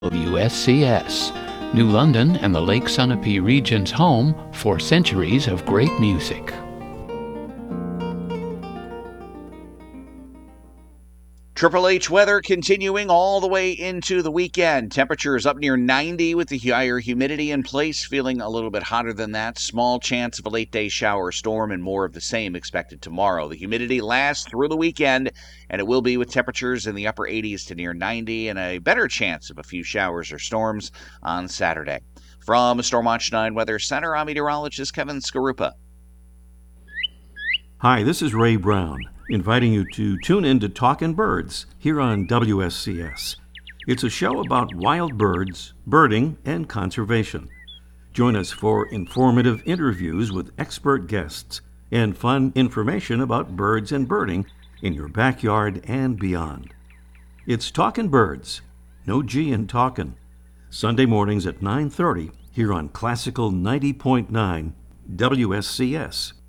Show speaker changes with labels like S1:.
S1: WSCS, New London and the Lake Sunapee region's home for centuries of great music.
S2: Triple H weather continuing all the way into the weekend. Temperatures up near 90 with the higher humidity in place, feeling a little bit hotter than that. Small chance of a late-day shower or storm and more of the same expected tomorrow. The humidity lasts through the weekend, and it will be with temperatures in the upper 80s to near 90 and a better chance of a few showers or storms on Saturday. From Stormwatch 9 Weather Center, I'm meteorologist Kevin Skarupa.
S3: Hi, this is Ray Brown, inviting you to tune in to Talkin' Birds here on WSCS. It's a show about wild birds, birding, and conservation. Join us for informative interviews with expert guests and fun information about birds and birding in your backyard and beyond. It's Talkin' Birds, no G in talkin', Sunday mornings at 9:30 here on Classical 90.9 WSCS.